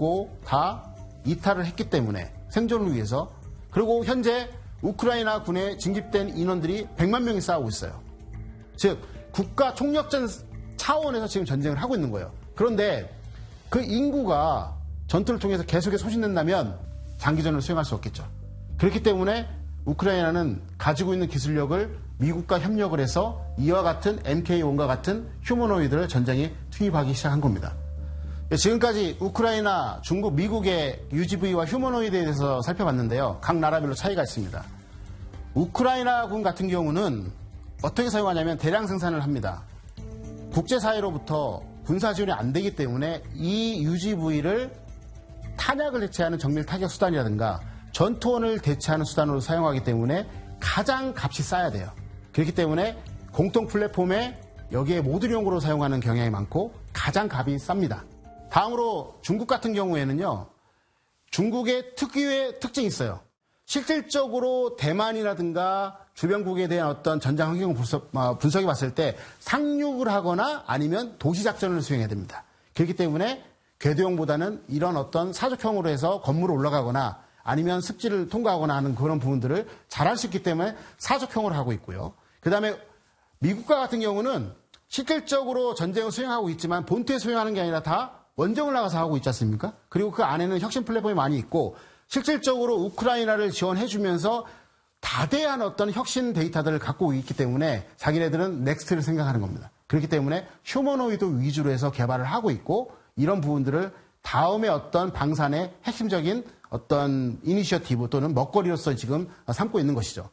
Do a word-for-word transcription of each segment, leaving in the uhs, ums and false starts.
죽고 다 이탈을 했기 때문에 생존을 위해서. 그리고 현재 우크라이나 군에 징집된 인원들이 백만 명이 싸우고 있어요. 즉 국가 총력전 차원에서 지금 전쟁을 하고 있는 거예요. 그런데 그 인구가 전투를 통해서 계속해서 소진된다면 장기전을 수행할 수 없겠죠. 그렇기 때문에 우크라이나는 가지고 있는 기술력을 미국과 협력을 해서 이와 같은 엠케이원과 같은 휴머노이드를 전쟁에 투입하기 시작한 겁니다. 지금까지 우크라이나, 중국, 미국의 유지브이와 휴머노이드에 대해서 살펴봤는데요. 각 나라별로 차이가 있습니다. 우크라이나군 같은 경우는 어떻게 사용하냐면 대량 생산을 합니다. 국제사회로부터 군사 지원이 안 되기 때문에 이 유지브이를 탄약을 대체하는 정밀 타격 수단이라든가 전투원을 대체하는 수단으로 사용하기 때문에 가장 값이 싸야 돼요. 그렇기 때문에 공통 플랫폼에 여기에 모듈용으로 사용하는 경향이 많고 가장 값이 쌉니다. 다음으로 중국 같은 경우에는요. 중국의 특유의 특징이 있어요. 실질적으로 대만이라든가 주변국에 대한 어떤 전장 환경 분석, 분석해 봤을 때 상륙을 하거나 아니면 도시작전을 수행해야 됩니다. 그렇기 때문에 궤도형보다는 이런 어떤 사족형으로 해서 건물을 올라가거나 아니면 습지를 통과하거나 하는 그런 부분들을 잘할 수 있기 때문에 사족형으로 하고 있고요. 그 다음에 미국과 같은 경우는 실질적으로 전쟁을 수행하고 있지만 본토에 수행하는 게 아니라 다 원정을 나가서 하고 있지 않습니까? 그리고 그 안에는 혁신 플랫폼이 많이 있고 실질적으로 우크라이나를 지원해주면서 다대한 어떤 혁신 데이터들을 갖고 있기 때문에 자기네들은 넥스트를 생각하는 겁니다. 그렇기 때문에 휴머노이드 위주로 해서 개발을 하고 있고 이런 부분들을 다음에 어떤 방산의 핵심적인 어떤 이니셔티브 또는 먹거리로서 지금 삼고 있는 것이죠.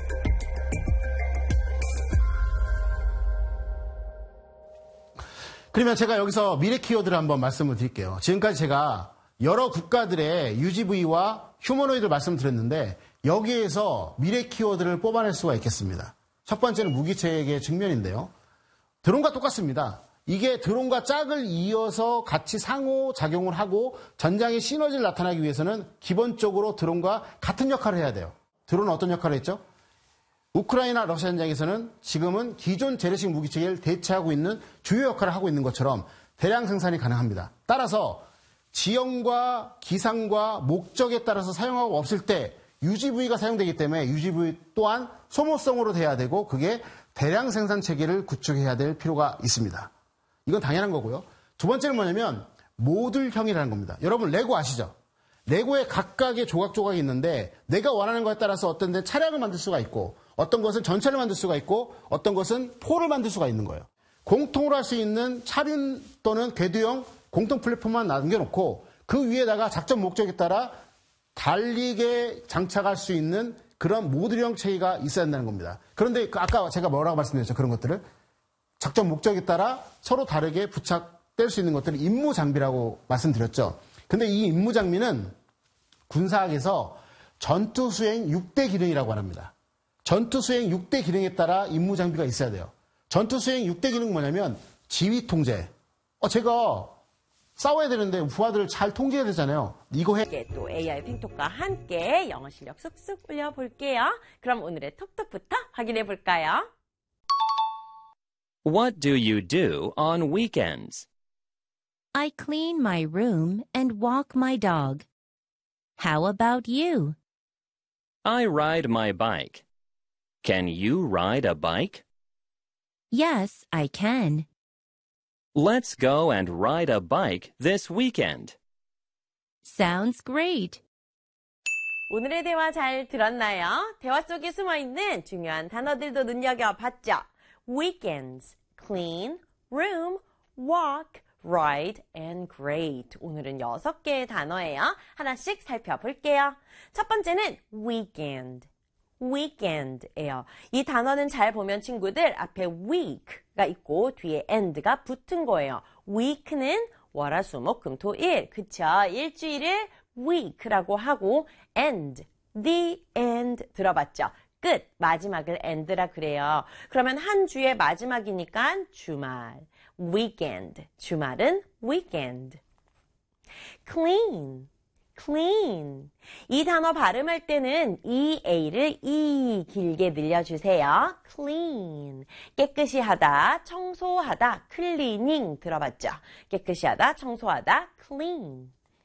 그러면 제가 여기서 미래 키워드를 한번 말씀을 드릴게요. 지금까지 제가 여러 국가들의 유지브이와 휴머노이드를 말씀드렸는데 여기에서 미래 키워드를 뽑아낼 수가 있겠습니다. 첫 번째는 무기체계의 측면인데요. 드론과 똑같습니다. 이게 드론과 짝을 이어서 같이 상호작용을 하고 전장의 시너지를 나타나기 위해서는 기본적으로 드론과 같은 역할을 해야 돼요. 드론은 어떤 역할을 했죠? 우크라이나 러시아 전장에서는 지금은 기존 재래식 무기체계를 대체하고 있는 주요 역할을 하고 있는 것처럼 대량 생산이 가능합니다. 따라서 지형과 기상과 목적에 따라서 사용하고 없을 때 유지브이가 사용되기 때문에 유지브이 또한 소모성으로 돼야 되고 그게 대량 생산 체계를 구축해야 될 필요가 있습니다. 이건 당연한 거고요. 두 번째는 뭐냐면 모듈형이라는 겁니다. 여러분 레고 아시죠? 레고에 각각의 조각조각이 있는데 내가 원하는 것에 따라서 어떤 데 차량을 만들 수가 있고 어떤 것은 전차를 만들 수가 있고 어떤 것은 포를 만들 수가 있는 거예요. 공통으로 할 수 있는 차륜 또는 궤도형 공통 플랫폼만 남겨놓고 그 위에다가 작전 목적에 따라 달리게 장착할 수 있는 그런 모듈형 체계가 있어야 한다는 겁니다. 그런데 아까 제가 뭐라고 말씀드렸죠? 그런 것들을 작전 목적에 따라 서로 다르게 부착될 수 있는 것들을 임무 장비라고 말씀드렸죠. 근데 이 임무 장비는 군사학에서 전투 수행 육 대 기능이라고 합니다. 전투 수행 육 대 기능에 따라 임무 장비가 있어야 돼요. 전투 수행 육 대 기능은 뭐냐면 지휘 통제. 어, 제가 싸워야 되는데 부하들을 잘 통제해야 되잖아요. 이거 해. 또 에이아이 핑톡과 함께 영어 실력 쑥쑥 올려볼게요. 그럼 오늘의 톡톡부터 확인해 볼까요? What do you do on weekends? I clean my room and walk my dog. How about you? I ride my bike. Can you ride a bike? Yes, I can. Let's go and ride a bike this weekend. Sounds great. 오늘의 대화 잘 들었나요? 대화 속에 숨어있는 중요한 단어들도 눈여겨봤죠? Weekends, clean, room, walk, ride, and great. 오늘은 여섯 개의 단어예요. 하나씩 살펴볼게요. 첫 번째는 weekend. weekend예요. 이 단어는 잘 보면 친구들 앞에 week가 있고 뒤에 end가 붙은 거예요. week는 월화수목금토일, 그쵸? 일주일을 week라고 하고 end, the end 들어봤죠? 끝, 마지막을 end라 그래요. 그러면 한 주의 마지막이니까 주말, weekend, 주말은 weekend. clean, clean. 이 단어 발음할 때는 이에이를 이 길게 늘려주세요. clean. 깨끗이 하다, 청소하다, cleaning 들어봤죠? 깨끗이 하다, 청소하다, clean.